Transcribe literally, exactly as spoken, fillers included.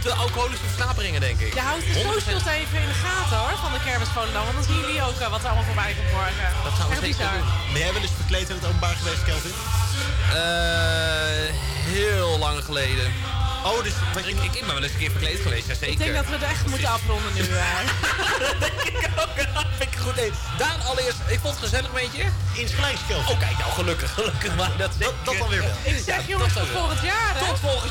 te alcoholische versnaperingen, denk ik. Je houdt de socials even in de gaten hoor, van de kermis Volendam. Want dan zien jullie ook uh, wat er allemaal voorbij komt morgen. Dat gaan we Echt zeker bizar. doen. Ben jij wel eens verkleed in het openbaar geweest, Kelvin? Uh, heel lang geleden. Oh, dus... Wat je... ik, ik, ik ben wel eens een keer verkleed geweest, ja, zeker. Ik denk dat we het echt moeten afronden nu. Uh. Dat denk ik ook. Dat vind ik een goed idee. Daan, allereerst, ik vond het gezellig met je. Insgelijks, Kelvin. Oh, kijk, nou gelukkig, gelukkig. Maar dat, dat, dat dan weer wel. Ik zeg Ja, jongens, tot tot volgend jaar hè. Tot volgend